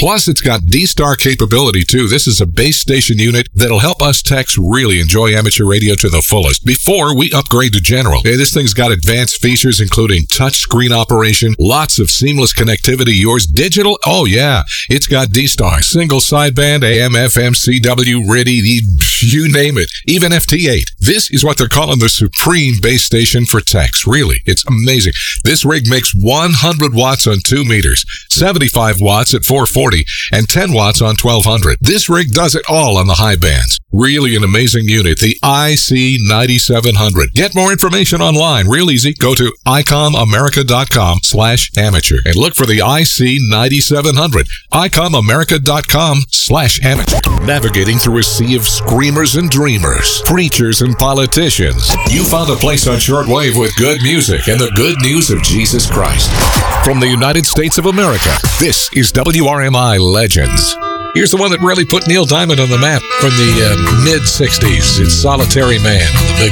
Plus, it's got D-Star capability, too. This is a base station unit that'll help us techs really enjoy amateur radio to the fullest before we upgrade to general. Hey, this thing's got advanced features, including touch screen operation, lots of seamless connectivity, yours digital. Oh, yeah. It's got D-Star, single sideband, AM, FM, CW, RIDI, you name it, even FT8. This is what they're calling the supreme base station for techs. Really, it's amazing. This rig makes 100 watts on 2 meters, 75 watts at 440, and 10 watts on 1200. This rig does it all on the high bands. Really an amazing unit, the IC9700. Get more information online, real easy. Go to icomamerica.com/amateur and look for the IC9700. icomamerica.com/amateur. Navigating through a sea of screamers and dreamers, preachers and politicians, you found a place on shortwave with good music and the good news of Jesus Christ. From the United States of America, this is WRMI Legends. Here's the one that really put Neil Diamond on the map from the mid-'60s. It's Solitary Man on the Big